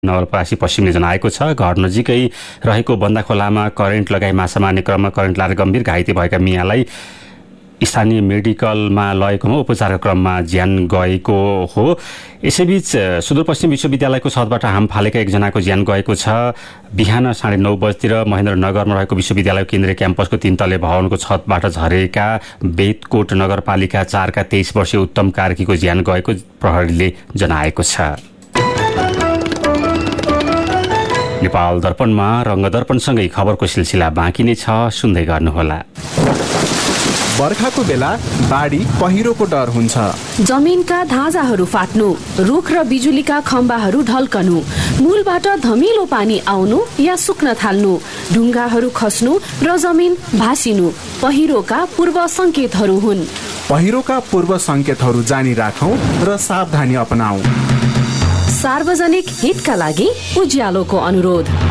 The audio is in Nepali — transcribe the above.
नवलपरासी पश्चिमले जनाएको छ। घर नजिकै रहेको बन्दा खोलामा करेन्ट लगाई माछा मार्ने क्रममा करेन्ट लाएर गम्भीर घाइते भएका मियालाई स्थानीय मेडिकलमा लगेकोमा उपचारको क्रममा ज्यान गएको हो। यसैबीच सुदूरपश्चिम विश्वविद्यालयको छतबाट हाम फालेका एकजनाको ज्यान गएको छ। बिहान 9:30 बजेतिर महेन्द्रनगरमा रहेको विश्वविद्यालय केन्द्रीय क्याम्पसको 3 तल्ले भवनको छतबाट झरेका बेतकोट नगरपालिका 4 का 23 वर्षीय उत्तम कार्कीको ज्यान गएको प्रहरीले जनाएको छ। नेपाल दर्पणमा रङ्गदर्पणसँगै खबरको सिलसिला बाँकी नै छ, सुन्दै गर्नुहोला। बर्खाको बेला बाढी पहिरोको डर हुन्छ। जमिनका धाजाहरू फाट्नु, रुख र बिजुलीका खम्बाहरू ढल्कनु, मूलबाट धमिलो पानी आउनु या सुक्न थाल्नु, ढुङ्गाहरू खस्नु र जमिन भासिनु पहिरोका पूर्व संकेतहरू हुन्। पहिरोका पूर्व संकेतहरू जानी राखौं र सावधानी अपनाऊ। सार्वजनिक हितका लागि उज्यालोको अनुरोध।